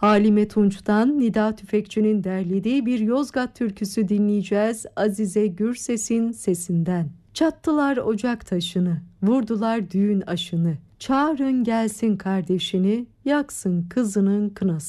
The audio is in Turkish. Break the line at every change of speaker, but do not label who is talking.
Halime Tunç'tan Nida Tüfekçi'nin derlediği bir Yozgat türküsü dinleyeceğiz Azize Gürses'in sesinden. Çattılar ocak taşını, vurdular düğün aşını. Çağırın gelsin kardeşini, yaksın kızının kınası.